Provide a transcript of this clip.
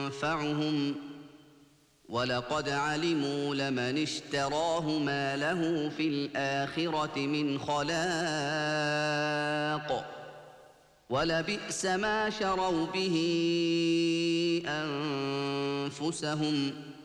ينفعهم ولقد علموا لمن اشتراه ما له في الآخرة من خلاق ولبئس ما شروا به أنفسهم